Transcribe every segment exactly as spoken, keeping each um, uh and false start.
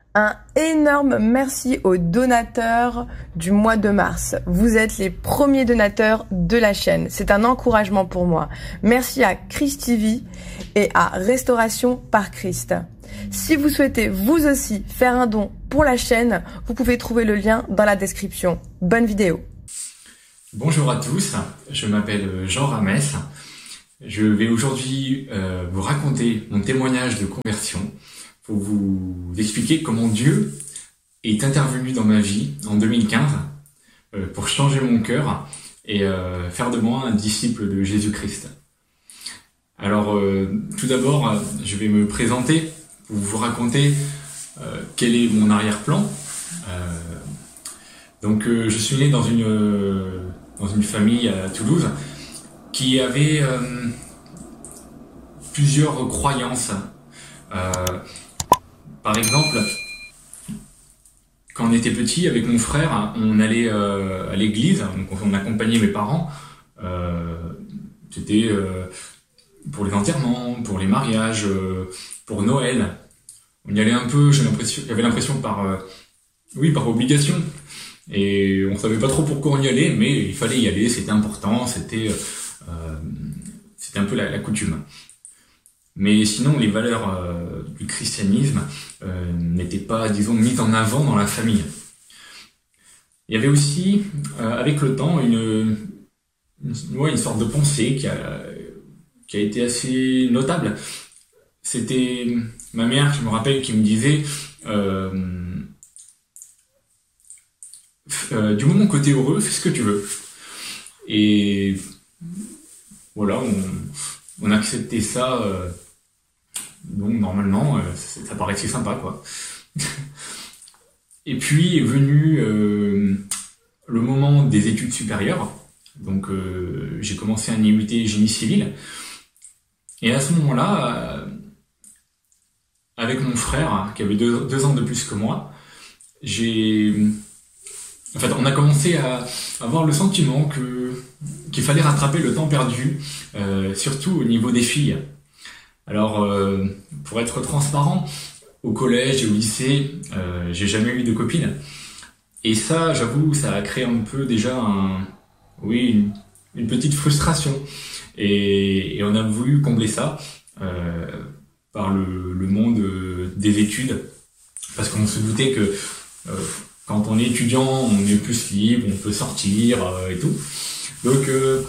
Un énorme merci aux donateurs du mois de mars. Vous êtes les premiers donateurs de la chaîne. C'est un encouragement pour moi. Merci à Christ T V et à Restauration par Christ. Si vous souhaitez vous aussi faire un don pour la chaîne, vous pouvez trouver le lien dans la description. Bonne vidéo. Bonjour à tous, je m'appelle Jean Ramès. Je vais aujourd'hui euh, vous raconter mon témoignage de conversion pour vous expliquer comment Dieu est intervenu dans ma vie en deux mille quinze euh, pour changer mon cœur et euh, faire de moi un disciple de Jésus-Christ. Alors euh, tout d'abord, je vais me présenter pour vous raconter euh, quel est mon arrière-plan. Euh, donc euh, je suis né dans une, euh, dans une famille à Toulouse qui avait euh, plusieurs croyances. Euh, par exemple, quand on était petit, avec mon frère, on allait euh, à l'église, donc on accompagnait mes parents. Euh, C'était euh, pour les enterrements, pour les mariages, euh, pour Noël. On y allait un peu, j'ai l'impression, j'avais l'impression par, euh, oui, par obligation. Et on savait pas trop pourquoi on y allait, mais il fallait y aller, c'était important, c'était, euh, c'était un peu la, la coutume. Mais sinon, les valeurs euh, du christianisme euh, n'étaient pas, disons, mises en avant dans la famille. Il y avait aussi, euh, avec le temps, une, une, ouais, une sorte de pensée qui a, qui a été assez notable. C'était ma mère, je me rappelle, qui me disait euh, euh, du moment que t'es heureux, fais ce que tu veux. Et voilà, on, on acceptait ça. Euh, donc normalement, euh, ça paraissait sympa, quoi. Et puis est venu euh, le moment des études supérieures. Donc euh, j'ai commencé un I U T génie civil. Et à ce moment-là, euh, avec mon frère, qui avait deux, deux ans de plus que moi, j'ai... En fait, on a commencé à avoir le sentiment que qu'il fallait rattraper le temps perdu, euh, surtout au niveau des filles. Alors, euh, pour être transparent, au collège et au lycée, euh, j'ai jamais eu de copine. Et ça, j'avoue, ça a créé un peu déjà un, oui, une, une petite frustration. Et, et on a voulu combler ça euh, par le, le monde des études, parce qu'on se doutait que euh, quand on est étudiant, on est plus libre, on peut sortir euh, et tout. Donc, euh,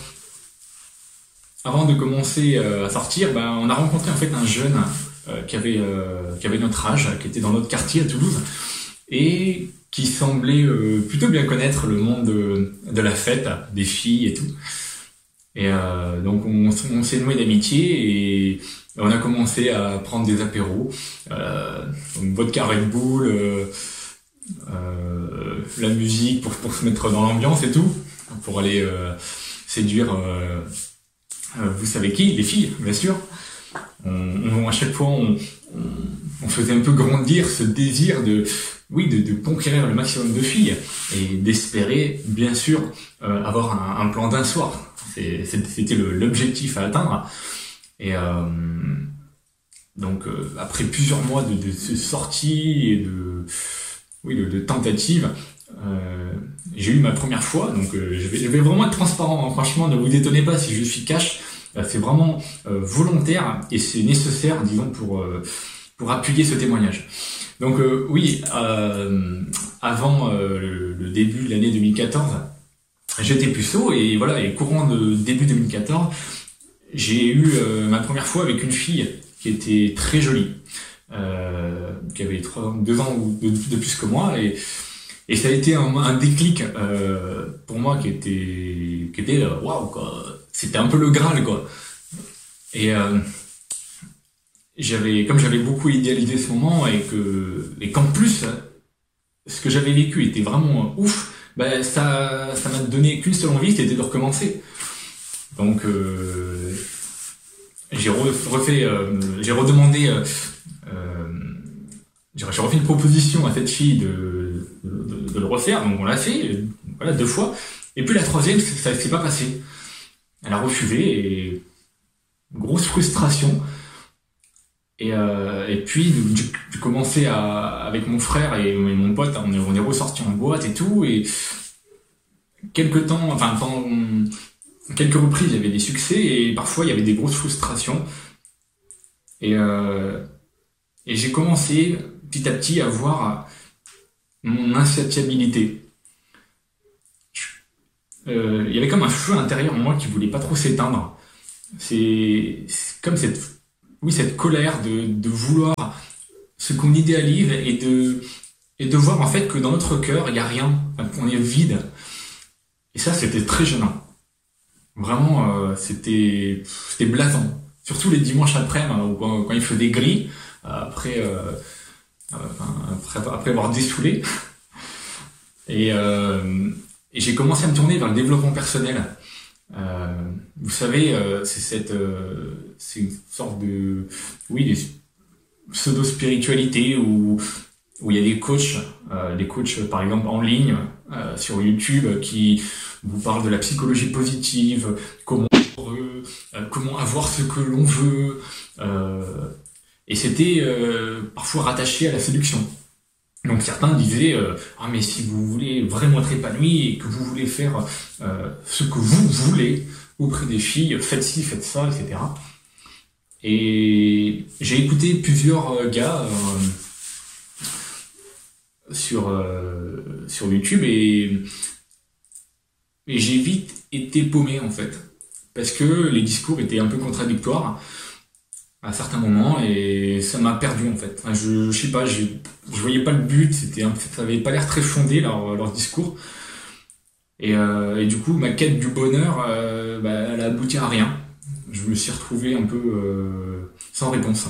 avant de commencer euh, à sortir, ben, on a rencontré en fait un jeune euh, qui avait euh, qui avait notre âge, qui était dans notre quartier à Toulouse, et qui semblait euh, plutôt bien connaître le monde de, de la fête, des filles et tout. Et euh, donc on, on s'est noué d'amitié et on a commencé à prendre des apéros, euh, donc vodka Red Bull, euh, euh, la musique pour, pour se mettre dans l'ambiance et tout, pour aller euh, séduire, euh, euh, vous savez qui, les filles, bien sûr. On, on, à chaque fois, on, on, on faisait un peu grandir ce désir de, oui, de, de conquérir le maximum de filles et d'espérer, bien sûr, euh, avoir un, un plan d'un soir. C'est, c'était le, l'objectif à atteindre. Et euh, donc, euh, après plusieurs mois de, de sorties et de, oui, de, de tentatives, euh, j'ai eu ma première fois. Donc, euh, je, vais, je vais vraiment être transparent. Hein. Franchement, ne vous étonnez pas si je suis cash. Euh, c'est vraiment euh, volontaire et c'est nécessaire, disons, pour euh, pour appuyer ce témoignage. Donc, euh, oui, euh, avant euh, le, le début de l'année deux mille quatorze. J'étais puceau et voilà, et courant de début deux mille quatorze, j'ai eu euh, ma première fois avec une fille qui était très jolie, euh, qui avait trois, deux ans de, de plus que moi, et, et ça a été un, un déclic euh, pour moi qui était, qui était waouh, quoi. C'était un peu le Graal, quoi. Et euh, j'avais, comme j'avais beaucoup idéalisé ce moment et que, et qu'en plus, ce que j'avais vécu était vraiment ouf. Ben, ça, ça m'a donné qu'une seule envie, c'était de recommencer. Donc, euh, j'ai refait, euh, j'ai redemandé, euh, euh, j'ai refait une proposition à cette fille de, de, de le refaire. Donc, on l'a fait, voilà, deux fois. Et puis la troisième, ça ne s'est pas passé. Elle a refusé et grosse frustration. Et, euh, et puis j'ai j'ai commencé à, avec mon frère et, et mon pote, on est, on est ressorti en boîte et tout, et quelques temps, enfin pendant quelques reprises, il y avait des succès et parfois il y avait des grosses frustrations. Et, euh, et j'ai commencé petit à petit à voir mon insatiabilité. Euh, il y avait comme un feu intérieur en moi qui voulait pas trop s'éteindre. C'est, c'est comme cette, oui, cette colère de, de vouloir ce qu'on idéalise et de, et de voir en fait que dans notre cœur il y a rien, enfin, qu'on est vide. Et ça, c'était très gênant. Vraiment, euh, c'était, c'était blasant. Surtout les dimanches après-midi, hein, quand, quand il faisait gris, euh, après, euh, euh, après, après avoir dessoulé. Et, euh, et j'ai commencé à me tourner vers le développement personnel. Euh, vous savez, euh, c'est cette, euh, c'est une sorte de, oui, des pseudo-spiritualité où, où il y a des coachs, euh, des coachs par exemple en ligne, euh, sur YouTube, qui vous parlent de la psychologie positive, comment être heureux, euh, comment avoir ce que l'on veut, euh, et c'était euh, parfois rattaché à la séduction. Donc certains disaient euh, ah mais si vous voulez vraiment être épanoui et que vous voulez faire euh, ce que vous voulez auprès des filles, faites ci, faites ça, et cetera. Et j'ai écouté plusieurs euh, gars euh, sur euh, sur YouTube et, et j'ai vite été paumé en fait, parce que les discours étaient un peu contradictoires à certains moments et ça m'a perdu en fait. Enfin, je, je sais pas, je, je voyais pas le but, c'était un, ça avait pas l'air très fondé leur, leur discours. Et, euh, et du coup, ma quête du bonheur, euh, bah, elle a abouti à rien. Je me suis retrouvé un peu euh, sans réponse.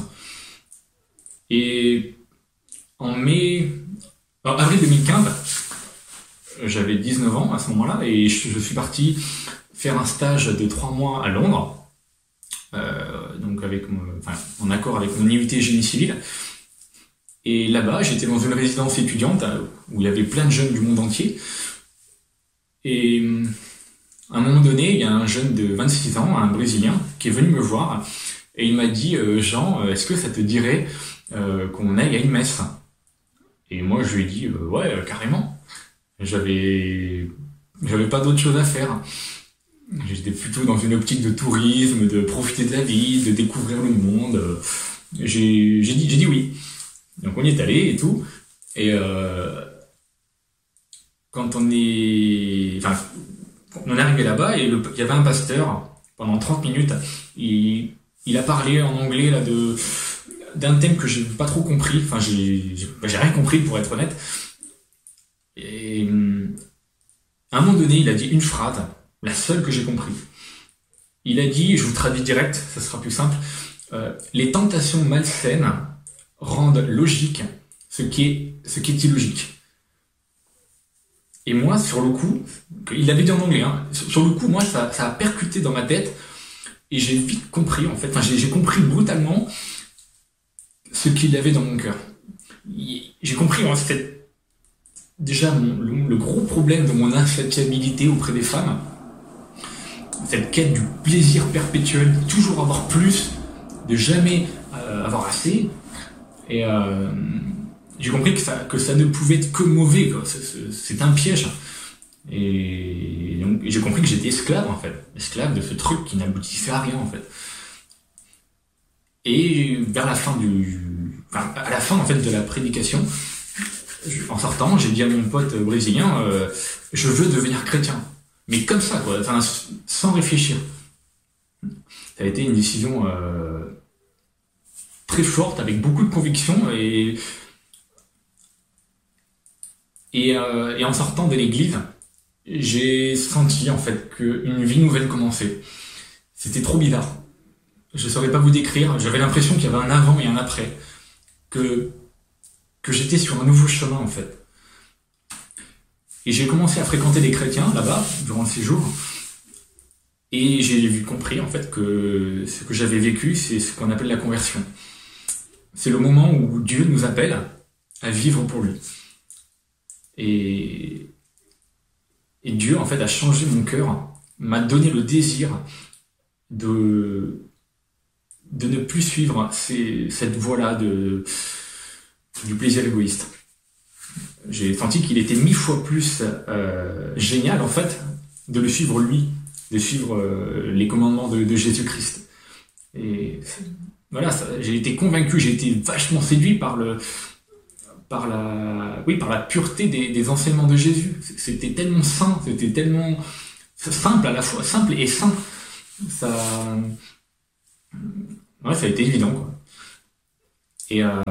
Et en mai, en avril deux mille quinze, j'avais dix-neuf ans à ce moment-là et je, je suis parti faire un stage de trois mois à Londres. Euh, donc avec mon, enfin, en accord avec mon I U T génie civil. Et là-bas, j'étais dans une résidence étudiante où il y avait plein de jeunes du monde entier. Et à un moment donné, il y a un jeune de vingt-six ans, un Brésilien, qui est venu me voir et il m'a dit euh, Jean, est-ce que ça te dirait euh, qu'on aille à une messe? Et moi, je lui ai dit euh, ouais, euh, carrément. J'avais, j'avais pas d'autre chose à faire. J'étais plutôt dans une optique de tourisme, de profiter de la vie, de découvrir le monde. J'ai, j'ai dit, j'ai dit oui. Donc on y est allé et tout. Et euh, quand on est, enfin, on est arrivé là-bas et le, il y avait un pasteur pendant trente minutes. Il, il a parlé en anglais là de d'un thème que j'ai pas trop compris. Enfin, j'ai, j'ai, j'ai rien compris pour être honnête. Et à un moment donné, il a dit une phrase. La seule que j'ai compris. Il a dit, je vous traduis direct, ça sera plus simple, euh, les tentations malsaines rendent logique ce qui est, ce qui est illogique. Et moi, sur le coup, il l'avait dit en anglais, hein, sur le coup, moi, ça, ça a percuté dans ma tête et j'ai vite compris, en fait, enfin, j'ai, j'ai compris brutalement ce qu'il y avait dans mon cœur. J'ai compris, en fait, déjà mon, le, le gros problème de mon insatiabilité auprès des femmes, cette quête du plaisir perpétuel, de toujours avoir plus, de jamais euh, avoir assez. Et euh, j'ai compris que ça, que ça ne pouvait être que mauvais, quoi. C'est, c'est, c'est un piège. Et donc j'ai compris que j'étais esclave, en fait. Esclave de ce truc qui n'aboutissait à rien, en fait. Et vers la fin du... Enfin, à la fin, en fait, de la prédication, je, en sortant, j'ai dit à mon pote brésilien, euh, je veux devenir chrétien. Mais comme ça, quoi, enfin, sans réfléchir. Ça a été une décision euh, très forte, avec beaucoup de conviction, et, et, euh, et en sortant de l'église, j'ai senti en fait qu'une vie nouvelle commençait. C'était trop bizarre. Je ne saurais pas vous décrire, j'avais l'impression qu'il y avait un avant et un après, que, que j'étais sur un nouveau chemin en fait. Et j'ai commencé à fréquenter des chrétiens là-bas, durant le séjour. Et j'ai vu, compris en fait que ce que j'avais vécu, c'est ce qu'on appelle la conversion. C'est le moment où Dieu nous appelle à vivre pour lui. Et, et Dieu en fait a changé mon cœur, m'a donné le désir de, de ne plus suivre ces, cette voie-là de, du plaisir égoïste. J'ai senti qu'il était mille fois plus euh, génial, en fait, de le suivre lui, de suivre euh, les commandements de, de Jésus-Christ. Et voilà, ça, j'ai été convaincu, j'ai été vachement séduit par le, par la, oui, par la pureté des, des enseignements de Jésus. C'était tellement sain, c'était tellement simple à la fois, simple et sain. Ça, ouais, ça a été évident, quoi. Et euh,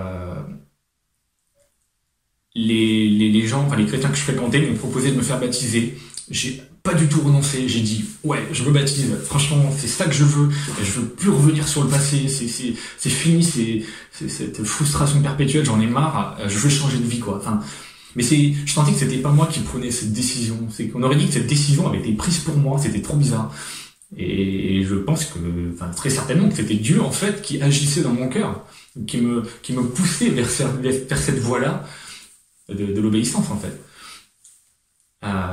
les, les, les gens, enfin les chrétiens que je fréquentais m'ont proposé de me faire baptiser. J'ai pas du tout renoncé. J'ai dit ouais, je me baptise. Franchement, c'est ça que je veux. Je veux plus revenir sur le passé. C'est c'est c'est fini. C'est, c'est cette frustration perpétuelle. J'en ai marre. Je veux changer de vie, quoi. Enfin, mais c'est, je sentais que c'était pas moi qui prenais cette décision. C'est qu'on aurait dit que cette décision avait été prise pour moi. C'était trop bizarre. Et je pense que, enfin, très certainement que c'était Dieu, en fait, qui agissait dans mon cœur, qui me, qui me poussait vers, vers cette voie-là de, de l'obéissance, en fait. Euh,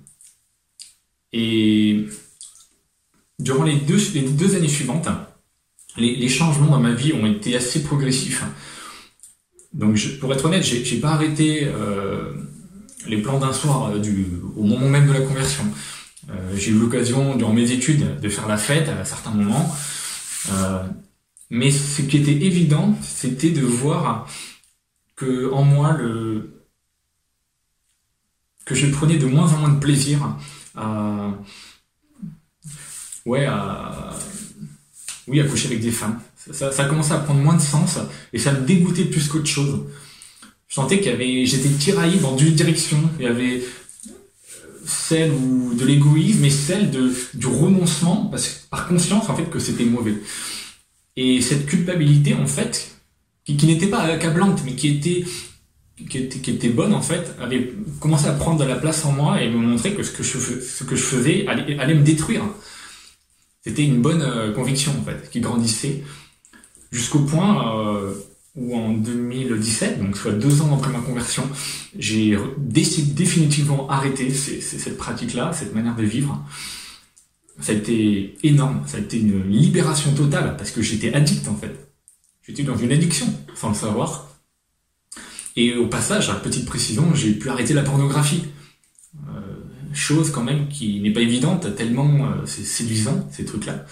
et durant les deux, les deux années suivantes, les, les changements dans ma vie ont été assez progressifs. Donc, je, pour être honnête, j'ai, j'ai pas arrêté euh, les plans d'un soir euh, du, au moment même de la conversion. Euh, j'ai eu l'occasion, durant mes études, de faire la fête à certains moments. Euh, mais ce qui était évident, c'était de voir que en moi, le... que je prenais de moins en moins de plaisir à... Ouais, à... Oui, à coucher avec des femmes. Ça, ça a commencé à prendre moins de sens et ça me dégoûtait plus qu'autre chose. Je sentais qu'il y avait... J'étais tiraillé dans deux directions. Il y avait... celle ou de l'égoïsme et celle de, du renoncement, parce que, par conscience en fait que c'était mauvais. Et cette culpabilité en fait, qui, qui n'était pas accablante, mais qui était, qui était, qui était bonne en fait, avait commencé à prendre de la place en moi et me montrer que ce que je, ce que je faisais allait, allait me détruire. C'était une bonne euh, conviction en fait, qui grandissait jusqu'au point euh, où en deux mille dix-sept, donc soit deux ans après ma conversion, j'ai décidé définitivement arrêter ces, ces, cette pratique-là, cette manière de vivre. Ça a été énorme, ça a été une libération totale, parce que j'étais addict en fait. J'étais dans une addiction, sans le savoir. Et au passage, à petite précision, j'ai pu arrêter la pornographie. Euh, chose quand même qui n'est pas évidente, tellement euh, c'est séduisant, ces trucs-là.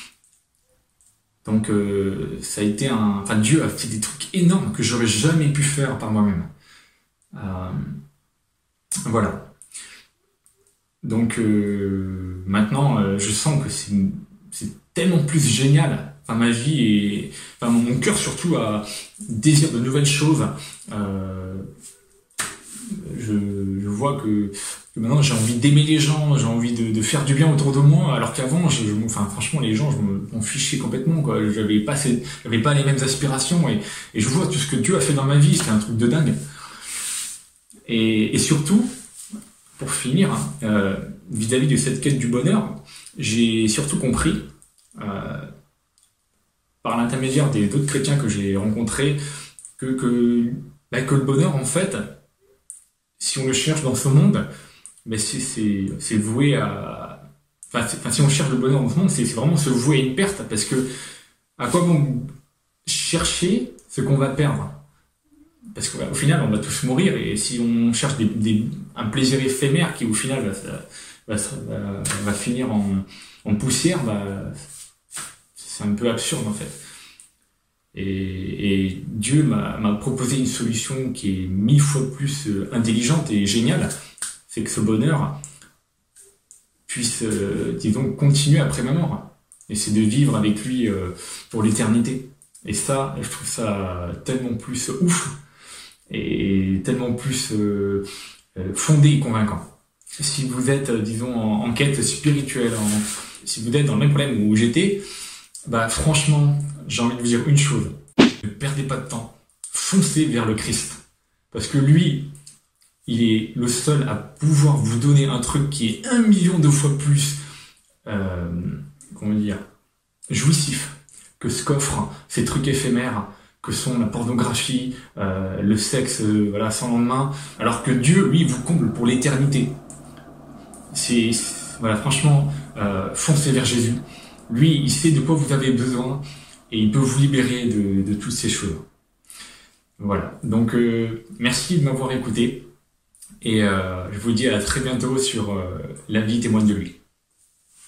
Donc euh, ça a été un... Enfin, Dieu a fait des trucs énormes que j'aurais jamais pu faire par moi-même. Euh, voilà. Donc euh, maintenant, euh, je sens que c'est, c'est tellement plus génial. Enfin, ma vie et... Enfin, mon cœur surtout a désir de nouvelles choses. Euh, je, je vois que... que maintenant j'ai envie d'aimer les gens, j'ai envie de, de faire du bien autour de moi, alors qu'avant, je, je, enfin franchement les gens, je me, m'en fichais complètement, quoi. J'avais pas, ces, j'avais pas les mêmes aspirations et, et je vois tout ce que Dieu a fait dans ma vie, c'est un truc de dingue. Et, et surtout, pour finir, euh, vis-à-vis de cette quête du bonheur, j'ai surtout compris, euh, par l'intermédiaire des d'autres chrétiens que j'ai rencontrés, que que, bah, que le bonheur en fait, si on le cherche dans ce monde, mais c'est, c'est, c'est voué à... Enfin, c'est, enfin, si on cherche le bonheur dans ce monde, c'est, c'est vraiment se vouer à une perte, parce que à quoi bon chercher ce qu'on va perdre? Parce qu'au final, on va tous mourir, et si on cherche des, des, un plaisir éphémère qui, au final, va, va, va, va finir en, en poussière, bah, c'est un peu absurde, en fait. Et, et Dieu m'a, m'a proposé une solution qui est mille fois plus intelligente et géniale, c'est que ce bonheur puisse, euh, disons, continuer après ma mort. Et c'est de vivre avec lui euh, pour l'éternité. Et ça, je trouve ça tellement plus ouf et tellement plus euh, fondé et convaincant. Si vous êtes, disons, en, en quête spirituelle, en, si vous êtes dans le même problème où j'étais, bah franchement, j'ai envie de vous dire une chose. Ne perdez pas de temps. Foncez vers le Christ. Parce que lui, il est le seul à pouvoir vous donner un truc qui est un million de fois plus, euh, comment dire, jouissif que ce qu'offrent ces trucs éphémères que sont la pornographie, euh, le sexe, euh, voilà, sans lendemain. Alors que Dieu, lui, vous comble pour l'éternité. C'est, c'est voilà, franchement, euh, foncez vers Jésus. Lui, il sait de quoi vous avez besoin. et il peut vous libérer de, de toutes ces choses. Voilà, donc euh, merci de m'avoir écouté et euh, je vous dis à très bientôt sur euh, La vie témoigne de lui.